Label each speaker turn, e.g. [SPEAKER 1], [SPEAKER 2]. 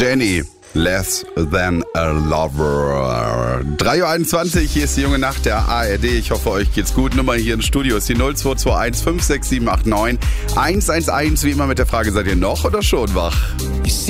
[SPEAKER 1] Jenny, Less Than a Lover. 3.21 Uhr, hier ist die junge Nacht der ARD. Ich hoffe, euch geht's gut. Nummer hier im Studio ist die 0221 56789 111. Wie immer mit der Frage, seid ihr noch oder schon wach?